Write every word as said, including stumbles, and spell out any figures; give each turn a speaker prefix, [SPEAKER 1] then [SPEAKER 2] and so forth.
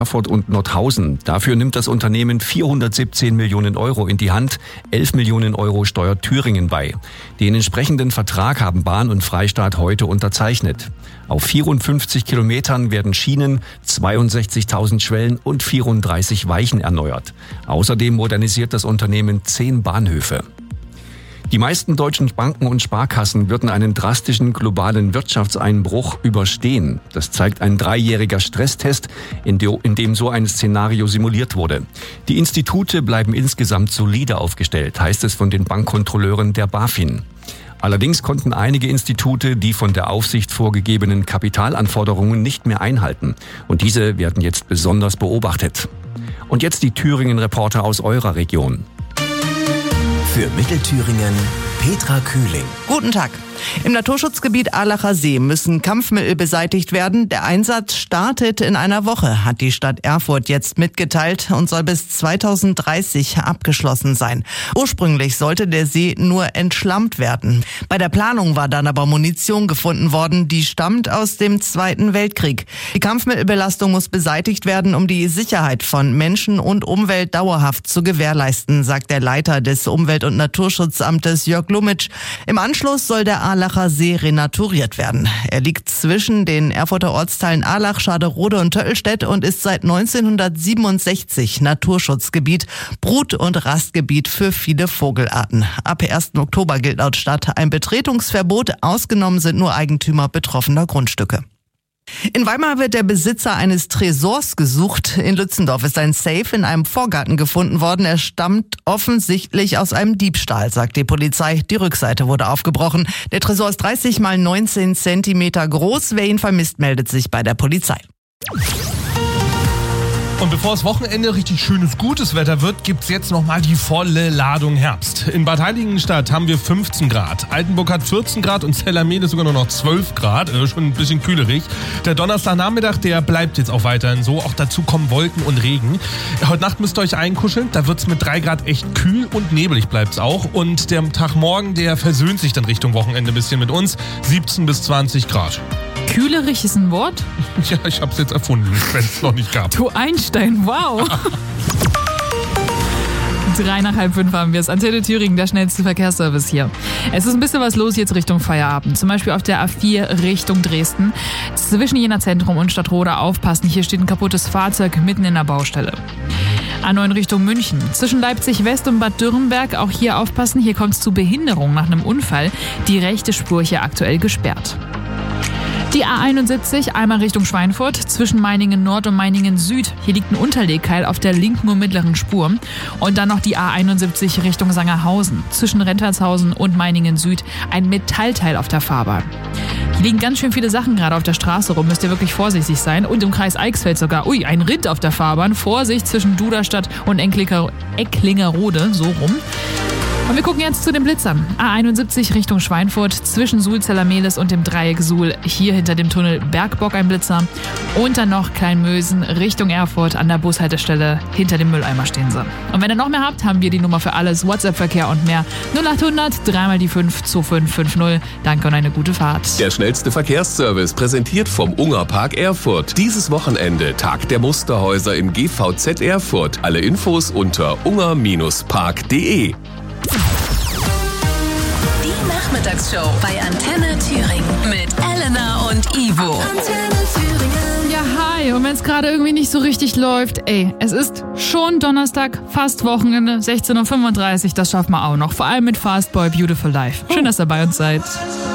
[SPEAKER 1] Erfurt und Nordhausen. Dafür nimmt das Unternehmen vierhundertsiebzehn Millionen Euro in die Hand. elf Millionen Euro steuert Thüringen bei. Den entsprechenden Vertrag haben Bahn und Freistaat heute unterzeichnet. Auf vierundfünfzig Kilometern werden Schienen, zweiundsechzigtausend Schwellen und vierunddreißig Weichen erneuert. Außerdem modernisiert das Unternehmen zehn Bahnhöfe. Die meisten deutschen Banken und Sparkassen würden einen drastischen globalen Wirtschaftseinbruch überstehen. Das zeigt ein dreijähriger Stresstest, in dem so ein Szenario simuliert wurde. Die Institute bleiben insgesamt solide aufgestellt, heißt es von den Bankkontrolleuren der BaFin. Allerdings konnten einige Institute die von der Aufsicht vorgegebenen Kapitalanforderungen nicht mehr einhalten. Und diese werden jetzt besonders beobachtet. Und jetzt die Thüringen-Reporter aus eurer Region.
[SPEAKER 2] Für Mittelthüringen Petra Kühling.
[SPEAKER 3] Guten Tag. Im Naturschutzgebiet Aalacher See müssen Kampfmittel beseitigt werden. Der Einsatz startet in einer Woche, hat die Stadt Erfurt jetzt mitgeteilt und soll bis zweitausenddreißig abgeschlossen sein. Ursprünglich sollte der See nur entschlammt werden. Bei der Planung war dann aber Munition gefunden worden, die stammt aus dem Zweiten Weltkrieg. Die Kampfmittelbelastung muss beseitigt werden, um die Sicherheit von Menschen und Umwelt dauerhaft zu gewährleisten, sagt der Leiter des Umwelt- und Naturschutzamtes Jörg Lumitsch. Im Anschluss soll der Aalacher See renaturiert werden. Er liegt zwischen den Erfurter Ortsteilen Ahlach, Schaderode und Töttelstedt und ist seit neunzehnhundertsiebenundsechzig Naturschutzgebiet, Brut- und Rastgebiet für viele Vogelarten. Ab ersten Oktober gilt laut Stadt ein Betretungsverbot. Ausgenommen sind nur Eigentümer betroffener Grundstücke. In Weimar wird der Besitzer eines Tresors gesucht. In Lützendorf ist ein Safe in einem Vorgarten gefunden worden. Er stammt offensichtlich aus einem Diebstahl, sagt die Polizei. Die Rückseite wurde aufgebrochen. Der Tresor ist dreißig mal neunzehn Zentimeter groß. Wer ihn vermisst, meldet sich bei der Polizei.
[SPEAKER 4] Und bevor es Wochenende richtig schönes, gutes Wetter wird, gibt's jetzt nochmal die volle Ladung Herbst. In Bad Heiligenstadt haben wir fünfzehn Grad. Altenburg hat vierzehn Grad und Zellermehl sogar nur noch zwölf Grad. Äh, schon ein bisschen kühlerig. Der Donnerstagnachmittag, der bleibt jetzt auch weiterhin so. Auch dazu kommen Wolken und Regen. Heute Nacht müsst ihr euch einkuscheln. Da wird's mit drei Grad echt kühl und nebelig bleibt's auch. Und der Tag morgen, der versöhnt sich dann Richtung Wochenende ein bisschen mit uns. siebzehn bis zwanzig Grad.
[SPEAKER 5] Kühlerig ist ein Wort?
[SPEAKER 4] Ja, ich hab's jetzt erfunden, wenn es noch nicht gab.
[SPEAKER 5] Du Einstein, wow. Drei nach halb fünf haben wir es. Antenne Thüringen, der schnellste Verkehrsservice hier. Es ist ein bisschen was los jetzt Richtung Feierabend. Zum Beispiel auf der A vier Richtung Dresden. Zwischen Jena Zentrum und Stadtroda aufpassen. Hier steht ein kaputtes Fahrzeug mitten in der Baustelle. A neun Richtung München. Zwischen Leipzig West und Bad Dürrenberg. Auch hier aufpassen. Hier kommt es zu Behinderung nach einem Unfall. Die rechte Spur hier aktuell gesperrt. Die A einundsiebzig, einmal Richtung Schweinfurt, zwischen Meiningen Nord und Meiningen Süd. Hier liegt ein Unterlegkeil auf der linken und mittleren Spur. Und dann noch die A einundsiebzig Richtung Sangerhausen, zwischen Rentwertshausen und Meiningen Süd, ein Metallteil auf der Fahrbahn. Hier liegen ganz schön viele Sachen gerade auf der Straße rum, müsst ihr wirklich vorsichtig sein. Und im Kreis Eichsfeld sogar, ui, ein Rind auf der Fahrbahn. Vorsicht zwischen Duderstadt und Ecklinger, Ecklingerode, so rum. Und wir gucken jetzt zu den Blitzern. A einundsiebzig Richtung Schweinfurt, zwischen Suhl-Zellermehlis und dem Dreieck Suhl. Hier hinter dem Tunnel Bergbock ein Blitzer. Und dann noch Kleinmösen Richtung Erfurt an der Bushaltestelle. Hinter dem Mülleimer stehen sie. Und wenn ihr noch mehr habt, haben wir die Nummer für alles, WhatsApp-Verkehr und mehr. null achthundert, dreimal die fünf, zwei fünf fünf null. Danke und eine gute Fahrt.
[SPEAKER 2] Der schnellste Verkehrsservice präsentiert vom Ungerpark Erfurt. Dieses Wochenende Tag der Musterhäuser im G V Z Erfurt. Alle Infos unter unger Park punkt de.
[SPEAKER 6] Die Nachmittagsshow bei Antenne Thüringen mit Elena und Ivo. Antenne Thüringen.
[SPEAKER 5] Ja, hi. Und wenn es gerade irgendwie nicht so richtig läuft, ey, es ist schon Donnerstag, fast Wochenende, sechzehn Uhr fünfunddreißig. Das schaffen wir auch noch. Vor allem mit Fastboy Beautiful Life. Schön, dass ihr bei uns seid.